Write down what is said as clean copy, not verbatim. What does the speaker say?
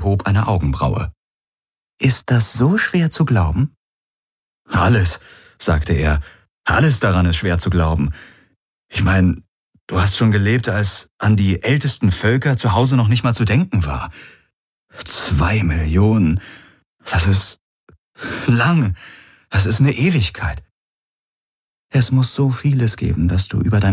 hob eine Augenbraue. Ist das so schwer zu glauben? Alles, sagte er, alles daran ist schwer zu glauben. Ich meine, du hast schon gelebt, als an die ältesten Völker zu Hause noch nicht mal zu denken war. 2 Millionen, das ist lang, das ist eine Ewigkeit. Es muss so vieles geben, das du über dein